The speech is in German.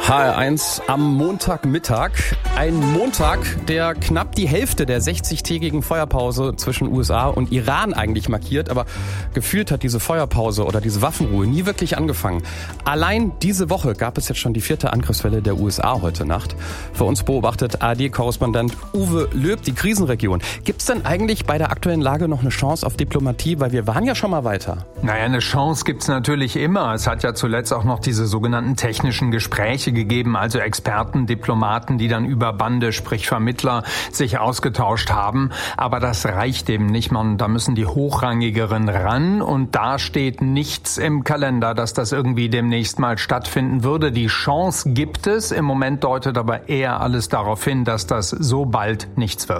HR1 am Montagmittag. Ein Montag, der knapp die Hälfte der 60-tägigen Feuerpause zwischen USA und Iran eigentlich markiert. Aber gefühlt hat diese Feuerpause oder diese Waffenruhe nie wirklich angefangen. Allein diese Woche gab es jetzt schon die 4. Angriffswelle der USA heute Nacht. Für uns beobachtet ARD-Korrespondent Uwe Löb die Krisenregion. Gibt es denn eigentlich bei der aktuellen Lage noch eine Chance auf Diplomatie? Weil wir waren ja schon mal weiter. Naja, eine Chance gibt's natürlich immer. Es hat ja zuletzt auch noch diese sogenannten technischen Gespräche gegeben, also Experten, Diplomaten, die dann über Bande, sprich Vermittler, sich ausgetauscht haben. Aber das reicht eben nicht, da müssen die Hochrangigeren ran und da steht nichts im Kalender, dass das irgendwie demnächst mal stattfinden würde. Die Chance gibt es, im Moment deutet aber eher alles darauf hin, dass das so bald nichts wird.